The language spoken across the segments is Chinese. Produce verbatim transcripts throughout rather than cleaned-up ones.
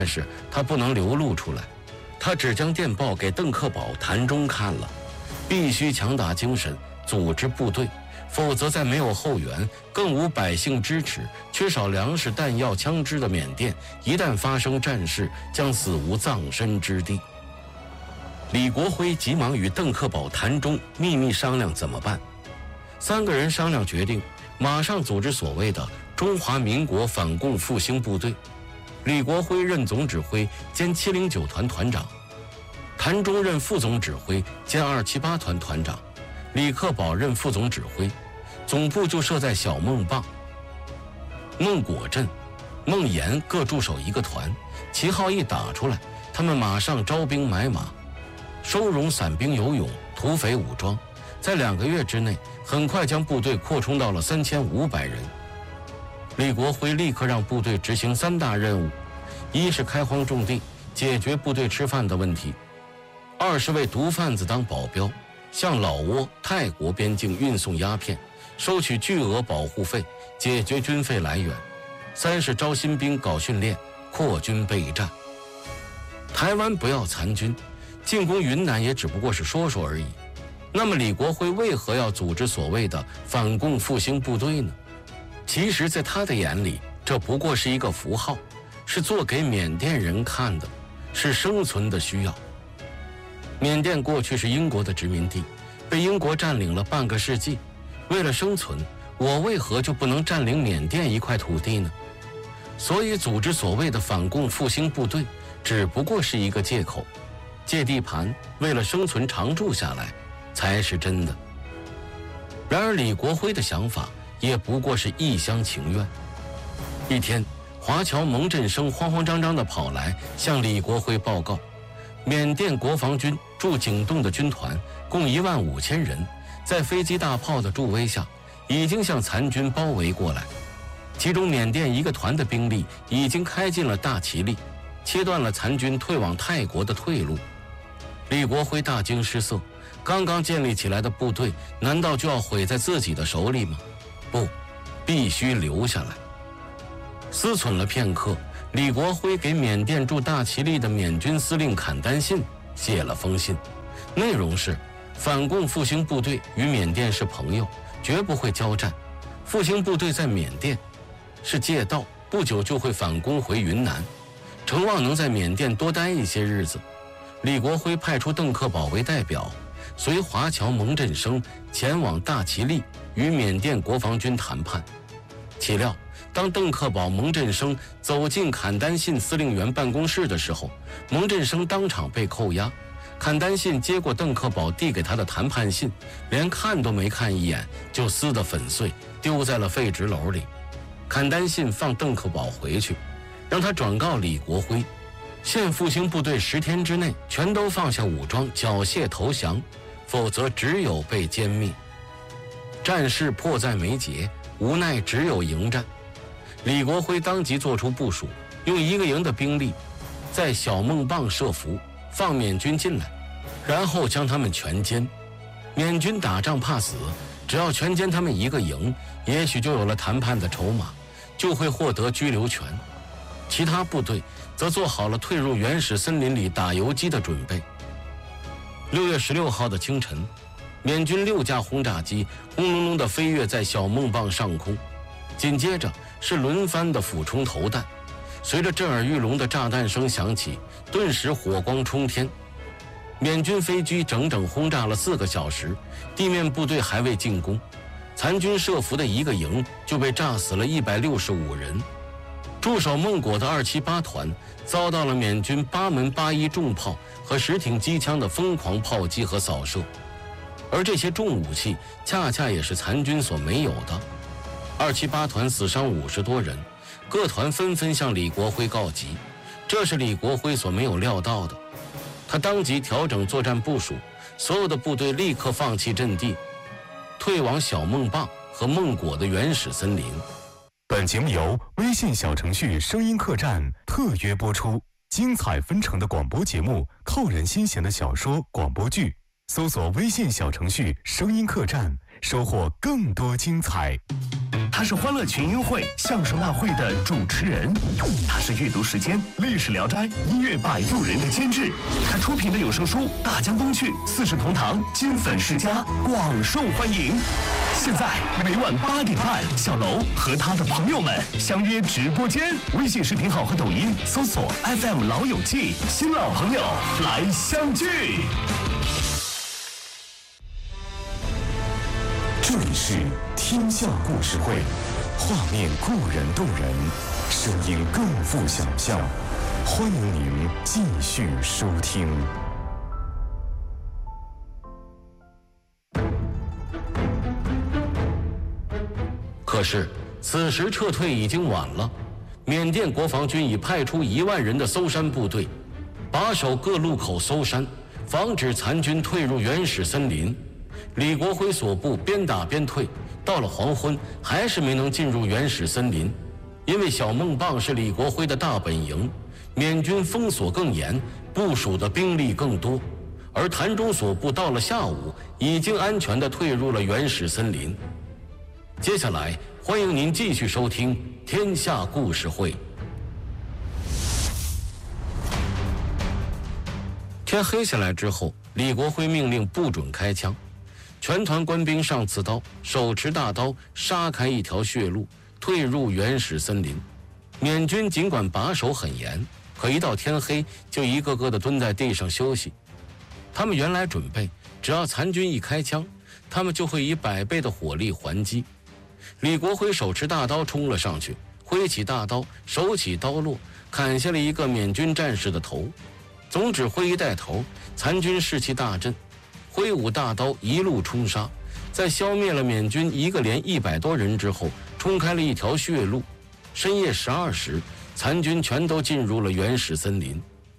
但是他不能流露出来，他只将电报给邓克保、谭忠看了，必须强打精神组织部队，否则在没有后援、更无百姓支持、缺少粮食、弹药、枪支的缅甸，一旦发生战事，将死无葬身之地。李国辉急忙与邓克保、谭忠秘密商量怎么办。三个人商量决定，马上组织所谓的中华民国反共复兴部队。李国辉任总指挥兼七零九团团长，谭忠任副总指挥兼二七八团团长，李克保任副总指挥，总部就设在小孟棒、孟果镇、孟岩各驻守一个团，旗号一打出来，他们马上招兵买马，收容散兵游勇、土匪武装，在两个月之内，很快将部队扩充到了三千五百人。李国辉立刻让部队执行三大任务：一是开荒种地，解决部队吃饭的问题；二是为毒贩子当保镖，向老挝、泰国边境运送鸦片，收取巨额保护费，解决军费来源；三是招新兵搞训练，扩军备战。台湾不要残军，进攻云南也只不过是说说而已。那么李国辉为何要组织所谓的反共复兴部队呢？其实在他的眼里，这不过是一个符号，是做给缅甸人看的，是生存的需要。缅甸过去是英国的殖民地，被英国占领了半个世纪，为了生存，我为何就不能占领缅甸一块土地呢？所以组织所谓的反共复兴部队只不过是一个借口，借地盘，为了生存常住下来才是真的。然而李国辉的想法也不过是一厢情愿。一天，华侨蒙振生慌慌张张地跑来向李国辉报告，缅甸国防军驻景栋的军团共一万五千人，在飞机大炮的助威下，已经向残军包围过来。其中缅甸一个团的兵力已经开进了大其力，切断了残军退往泰国的退路。李国辉大惊失色，刚刚建立起来的部队难道就要毁在自己的手里吗？不，必须留下来。思忖了片刻，李国辉给缅甸驻大其力的缅军司令坎丹信写了封信，内容是：反共复兴部队与缅甸是朋友，绝不会交战。复兴部队在缅甸是借道，不久就会反攻回云南，诚望能在缅甸多待一些日子。李国辉派出邓克保为代表，随华侨蒙振生前往大其力与缅甸国防军谈判。岂料当邓克保、蒙振生走进坎丹信司令员办公室的时候，蒙振生当场被扣押。坎丹信接过邓克保递给他的谈判信，连看都没看一眼，就撕得粉碎，丢在了废纸篓里。坎丹信放邓克保回去，让他转告李国辉，现复兴部队十天之内全都放下武装，缴械投降，否则只有被歼灭。战事迫在眉睫，无奈只有迎战。李国辉当即做出部署，用一个营的兵力在小孟棒设伏，放缅军进来，然后将他们全歼。缅军打仗怕死，只要全歼他们一个营，也许就有了谈判的筹码，就会获得居留权。其他部队则做好了退入原始森林里打游击的准备。六月十六号的清晨，缅军六架轰炸机轰隆隆地飞跃在小孟棒上空，紧接着是轮番的俯冲投弹，随着震耳欲聋的炸弹声响起，顿时火光冲天。缅军飞机整整轰炸了四个小时，地面部队还未进攻，残军设伏的一个营就被炸死了一百六十五人。驻守孟果的二七八团遭到了缅军八门八一重炮和十挺机枪的疯狂炮击和扫射，而这些重武器恰恰也是残军所没有的。二七八团死伤五十多人，各团纷纷向李国辉告急，这是李国辉所没有料到的。他当即调整作战部署，所有的部队立刻放弃阵地，退往小孟棒和孟果的原始森林。 本节目由微信小程序声音客栈特约播出，精彩纷呈的广播节目，扣人心弦的小说广播剧，搜索微信小程序声音客栈，收获更多精彩。 他是欢乐群英会相声大会的主持人，他是阅读时间、历史聊斋、音乐摆渡人的监制，他出品的有声书《大江东去》《四世同堂》金粉世家广受欢迎。现在每晚八点半，小楼和他的朋友们相约直播间，微信视频号和抖音搜索 F M 老友记，新老朋友来相聚。 这里是天下故事会，画面固然动人，声音更富想象。欢迎您继续收听。 可是此时撤退已经晚了，缅甸国防军已派出一万人的搜山部队，把守各路口搜山，防止残军退入原始森林。李国辉所部边打边退，到了黄昏还是没能进入原始森林，因为小孟棒是李国辉的大本营，缅军封锁更严，部署的兵力更多，而谭忠所部到了下午已经安全地退入了原始森林。接下来欢迎您继续收听天下故事会。天黑下来之后，李国辉命令不准开枪，全团官兵上刺刀，手持大刀杀开一条血路，退入原始森林。缅军尽管把守很严，可一到天黑就一个个的蹲在地上休息。他们原来准备，只要残军一开枪，他们就会以百倍的火力还击。李国辉手持大刀冲了上去，挥起大刀，手起刀落，砍下了一个缅军战士的头。总指挥一带头，残军士气大振，挥舞大刀一路冲杀，在消灭了缅军一个连一百多人之后，冲开了一条血路。深夜十二时，残军全都进入了原始森林。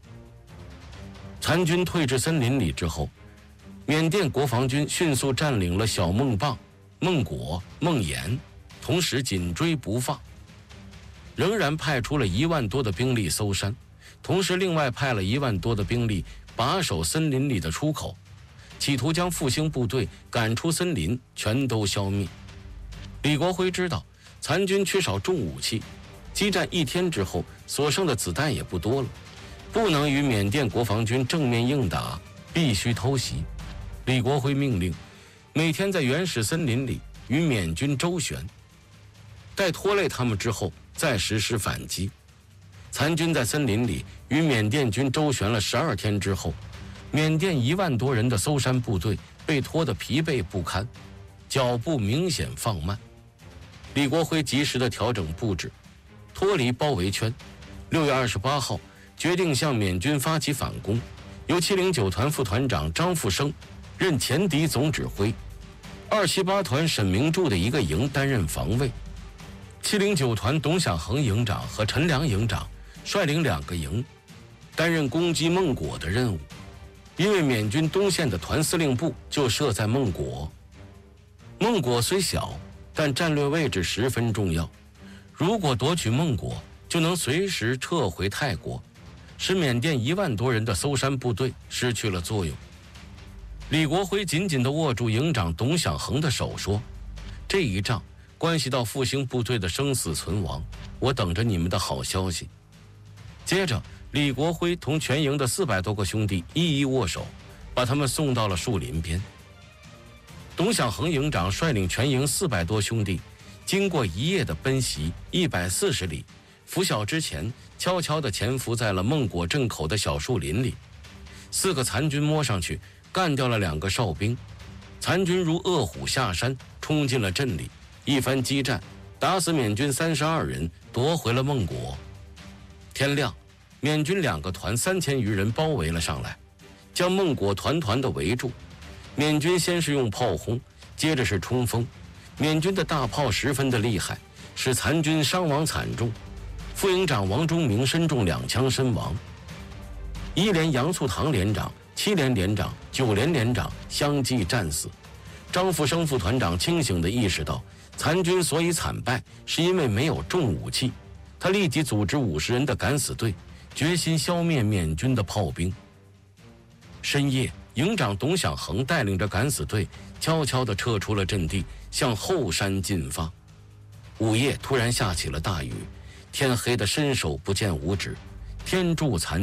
残军退至森林里之后，缅甸国防军迅速占领了小孟棒、孟果、孟岩，同时紧追不放，仍然派出了一万多的兵力搜山，同时另外派了一万多的兵力把守森林里的出口，企图将复兴部队赶出森林，全都消灭。李国辉知道残军缺少重武器，激战一天之后所剩的子弹也不多了，不能与缅甸国防军正面硬打，必须偷袭。李国辉命令每天在原始森林里与缅军周旋，待拖累他们之后再实施反击。残军在森林里与缅甸军周旋了十二天之后，缅甸一万多人的搜山部队被拖得疲惫不堪，脚步明显放慢。李国辉及时地调整布置，脱离包围圈。六月二十八号，决定向缅军发起反攻，由七零九团副团长张富生任前敌总指挥，二七八团沈明柱的一个营担任防卫，七零九团董享恒营长和陈良营长率领两个营，担任攻击孟果的任务。因为缅军东线的团司令部就设在孟果，孟果虽小，但战略位置十分重要。如果夺取孟果，就能随时撤回泰国，使缅甸一万多人的搜山部队失去了作用。李国辉紧紧地握住营长董享恒的手，说：“这一仗关系到复兴部队的生死存亡，我等着你们的好消息。”接着，李国辉同全营的四百多个兄弟一一握手，把他们送到了树林边。董享恒营长率领全营四百多兄弟，经过一夜的奔袭，一百四十里，拂晓之前，悄悄地潜伏在了孟果镇口的小树林里。四个残军摸上去，干掉了两个哨兵。残军如饿虎下山，冲进了镇里，一番激战，打死缅军三十二人，夺回了孟果。天亮，缅军两个团三千余人包围了上来，将孟果团团的围住。缅军先是用炮轰，接着是冲锋。缅军的大炮十分的厉害，使残军伤亡惨重。副营长王忠明身中两枪身亡。一连杨素堂连长、七连连长、九连连长相继战死。张富生副团长清醒地意识到，残军所以惨败，是因为没有重武器。他立即组织五十人的敢死队，决心消灭缅军的炮兵。深夜，营长董享恒带领着敢死队悄悄地撤出了阵地，向后山进发。 午夜突然下起了大雨，天黑的伸手不见五指，天助残